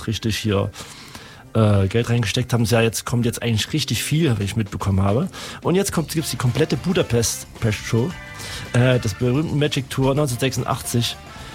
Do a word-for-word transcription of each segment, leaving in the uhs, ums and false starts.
richtig hier äh, Geld reingesteckt haben. Ja, jetzt kommt jetzt eigentlich richtig viel, wie ich mitbekommen habe. Und jetzt gibt es die komplette Budapest Pest Show, äh, das berühmte Magic Tour neunzehnhundertsechsundachtzig,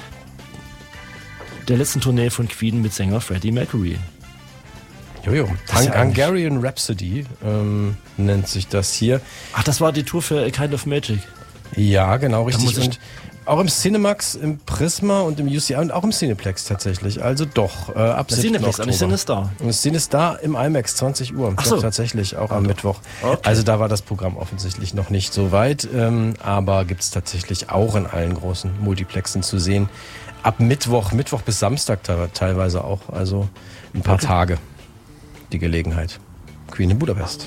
der letzten Tournee von Queen mit Sänger Freddie Mercury. Jojo, Hung- ja Hungarian Rhapsody ähm, nennt sich das hier. Ach, das war die Tour für A Kind of Magic. Ja, genau, richtig. Und auch im Cinemax, im Prisma und im U C I und auch im Cineplex tatsächlich. Also doch, äh, ab siebten Cineplex, Oktober. Cinestar. Cinestar im IMAX, zwanzig Uhr. Ach so. Doch, tatsächlich, auch ah, am doch. Mittwoch. Okay. Also da war das Programm offensichtlich noch nicht so weit. Ähm, aber gibt es tatsächlich auch in allen großen Multiplexen zu sehen. Ab Mittwoch, Mittwoch bis Samstag teilweise auch. Also ein paar okay. Tage. Die Gelegenheit. Queen in Budapest.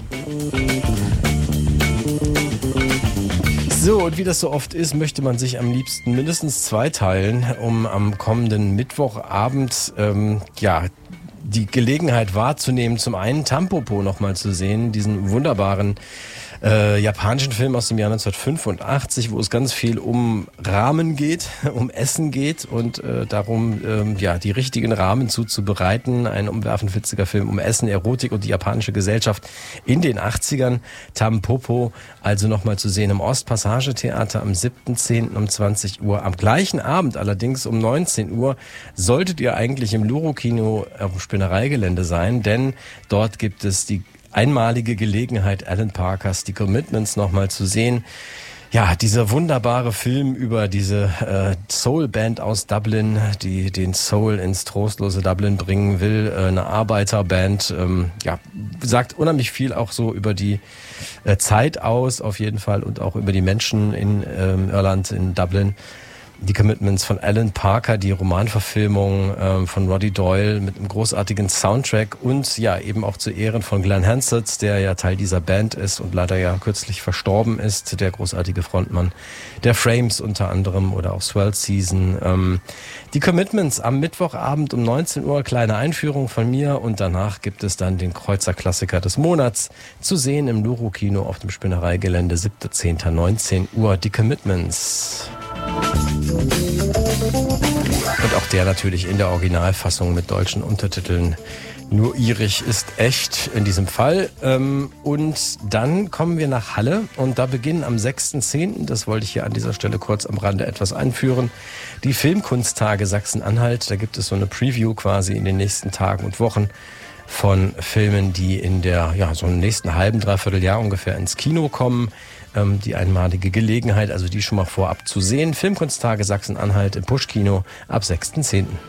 So, und wie das so oft ist, möchte man sich am liebsten mindestens zweiteilen, um am kommenden Mittwochabend ähm, ja, die Gelegenheit wahrzunehmen, zum einen Tampopo nochmal zu sehen, diesen wunderbaren Äh, japanischen Film aus dem Jahr neunzehnhundertfünfundachtzig, wo es ganz viel um Ramen geht, um Essen geht und äh, darum, ähm, ja, die richtigen Ramen zuzubereiten. Ein umwerfend witziger Film um Essen, Erotik und die japanische Gesellschaft in den achtzigern. Tampopo, also nochmal zu sehen im Ostpassage-Theater am siebten zehnten um zwanzig Uhr. Am gleichen Abend allerdings um neunzehn Uhr solltet ihr eigentlich im Luro-Kino auf dem Spinnereigelände sein, denn dort gibt es die einmalige Gelegenheit, Alan Parkers The Commitments nochmal zu sehen. Ja, dieser wunderbare Film über diese äh, Soul-Band aus Dublin, die den Soul ins trostlose Dublin bringen will. Äh, eine Arbeiterband, ähm, ja, sagt unheimlich viel auch so über die äh, Zeit aus, auf jeden Fall, und auch über die Menschen in ähm, Irland, in Dublin. Die Commitments von Alan Parker, die Romanverfilmung ähm, von Roddy Doyle mit einem großartigen Soundtrack und ja eben auch zu Ehren von Glenn Hansard, der ja Teil dieser Band ist und leider ja kürzlich verstorben ist, der großartige Frontmann der Frames unter anderem oder auch Swell Season. Ähm, die Commitments am Mittwochabend um neunzehn Uhr, kleine Einführung von mir und danach gibt es dann den Kreuzer-Klassiker des Monats zu sehen im Luro-Kino auf dem Spinnereigelände, siebter zehnter neunzehn Uhr, die Commitments. Und auch der natürlich in der Originalfassung mit deutschen Untertiteln. Nur irisch ist echt in diesem Fall. Und dann kommen wir nach Halle und da beginnen am sechsten zehnten, das wollte ich hier an dieser Stelle kurz am Rande etwas einführen, die Filmkunsttage Sachsen-Anhalt. Da gibt es so eine Preview quasi in den nächsten Tagen und Wochen von Filmen, die in der, ja, so im nächsten halben, dreiviertel Jahr ungefähr ins Kino kommen. Ähm, die einmalige Gelegenheit, also die schon mal vorab zu sehen. Filmkunsttage Sachsen-Anhalt im Push-Kino ab sechsten zehnten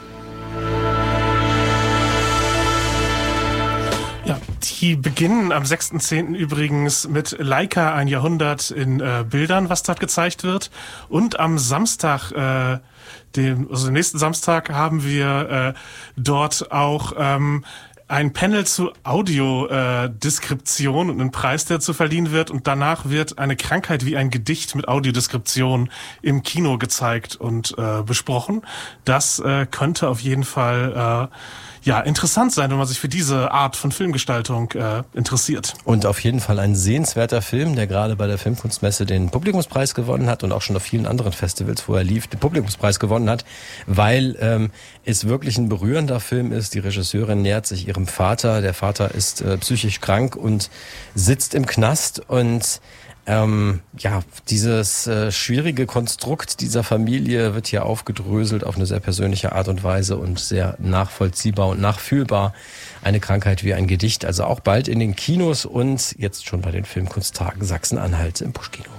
Ja, die beginnen am sechsten zehnten übrigens mit Laika, ein Jahrhundert in äh, Bildern, was dort gezeigt wird. Und am Samstag, äh, dem, also den nächsten Samstag, haben wir äh, dort auch ähm, ein Panel zu Audiodeskription und einen Preis, der zu verliehen wird. Und danach wird eine Krankheit wie ein Gedicht mit Audiodeskription im Kino gezeigt und äh, besprochen. Das äh, könnte auf jeden Fall äh, ja interessant sein, wenn man sich für diese Art von Filmgestaltung äh, interessiert. Und auf jeden Fall ein sehenswerter Film, der gerade bei der Filmkunstmesse den Publikumspreis gewonnen hat und auch schon auf vielen anderen Festivals, wo er lief, den Publikumspreis gewonnen hat, weil ähm, es wirklich ein berührender Film ist. Die Regisseurin nähert sich ihrem Vater. Der Vater ist äh, psychisch krank und sitzt im Knast und Ähm, ja, dieses äh, schwierige Konstrukt dieser Familie wird hier aufgedröselt auf eine sehr persönliche Art und Weise und sehr nachvollziehbar und nachfühlbar. Eine Krankheit wie ein Gedicht, also auch bald in den Kinos und jetzt schon bei den Filmkunsttagen Sachsen-Anhalt im Push-Kino.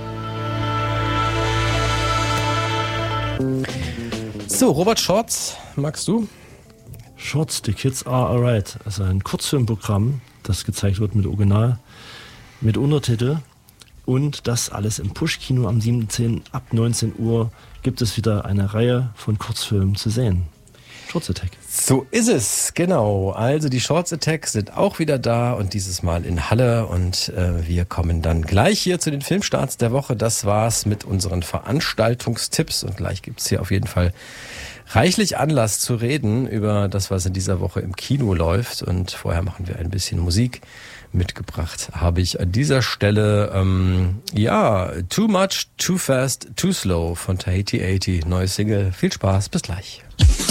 So, Robert Shorts, magst du? Shorts, The Kids Are Alright. Also ein Kurzfilmprogramm, das gezeigt wird mit Original, mit Untertitel. Und das alles im Push-Kino am siebten zehnten ab neunzehn Uhr gibt es wieder eine Reihe von Kurzfilmen zu sehen. Shorts Attack. So ist es, genau. Also die Shorts Attack sind auch wieder da und dieses Mal in Halle. Und äh, wir kommen dann gleich hier zu den Filmstarts der Woche. Das war's mit unseren Veranstaltungstipps. Und gleich gibt's hier auf jeden Fall reichlich Anlass zu reden über das, was in dieser Woche im Kino läuft. Und vorher machen wir ein bisschen Musik. Mitgebracht habe ich an dieser Stelle, ähm, ja, Too Much, Too Fast, Too Slow von Tahiti achtzig. Neue Single. Viel Spaß, bis gleich.